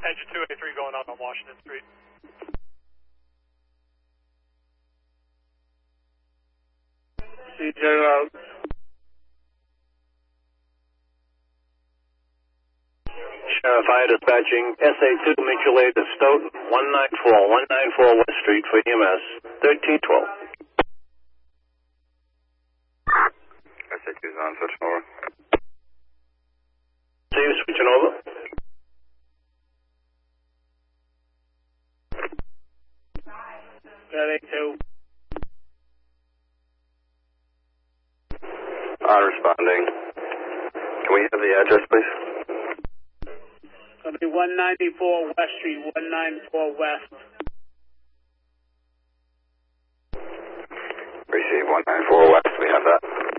Engine 283 going up on Washington Street. C0. Sheriff, Fire dispatching SA2 Mutual Aid to Stoughton, 194 West Street for EMS, 1312. SA2's on, switching over. See you switching over. SA2. Responding. Can we have the address, please? It'll be 194 West Street, 194 West. Receive 194 West, we have that.